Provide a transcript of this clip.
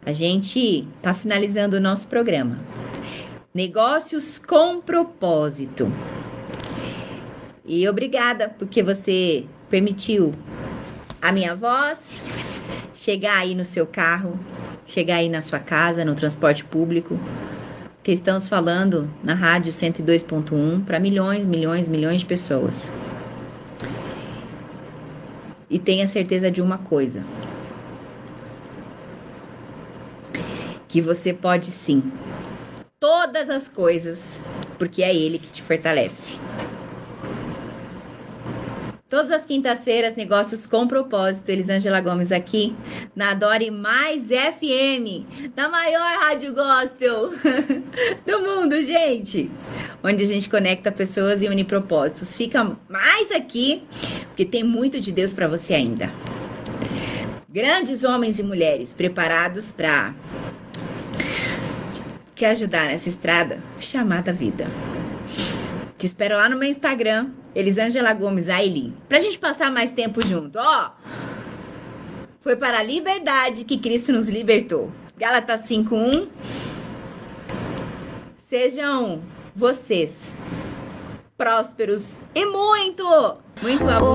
A gente tá finalizando o nosso programa. Negócios com propósito. E obrigada porque você permitiu a minha voz chegar aí no seu carro, chegar aí na sua casa, no transporte público, que estamos falando na rádio 102.1 para milhões de pessoas. E tenha certeza de uma coisa, que você pode sim todas as coisas, porque é Ele que te fortalece. Todas as quintas-feiras, Negócios com Propósito, Elisângela Gomes aqui, na Adore Mais FM, na maior rádio gospel do mundo, gente. Onde a gente conecta pessoas e une propósitos. Fica mais aqui, porque tem muito de Deus para você ainda. Grandes homens e mulheres preparados para te ajudar nessa estrada chamada vida. Te espero lá no meu Instagram, Elisângela Gomes Ailin, pra gente passar mais tempo junto. Foi para a liberdade que Cristo nos libertou. Gálatas 5:1. Sejam vocês prósperos e muito amor.